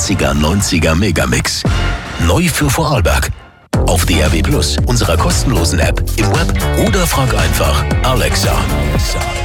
80er-90er Megamix. Neu für Vorarlberg. Auf DAB+, unserer kostenlosen App, im Web oder frag einfach Alexa.